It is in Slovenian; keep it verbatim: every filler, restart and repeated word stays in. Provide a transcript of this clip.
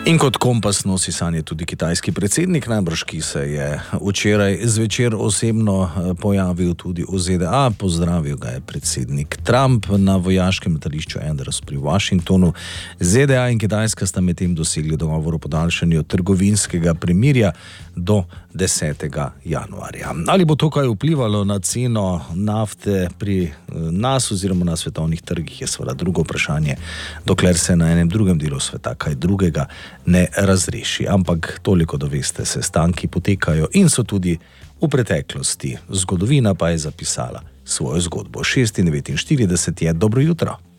In kot kompas nosi sanje tudi kitajski predsednik, najbrž, ki se je včeraj zvečer osebno pojavil tudi v Z D A. Pozdravil ga je predsednik Trump na vojaškem letališču Andrews pri Washingtonu. Z D A in Kitajska sta medtem dosegli dogovor o podaljšanju trgovinskega premirja do desetega januarja. Ali bo to kaj vplivalo na ceno nafte pri nas oziroma na svetovnih trgih, je seveda drugo vprašanje, dokler se na enem drugem delu sveta kaj drugega ne razreši. Ampak toliko, da veste, sestanki potekajo in so tudi v preteklosti. Zgodovina pa je zapisala svojo zgodbo. šest devetinštirideset je, dobro jutro.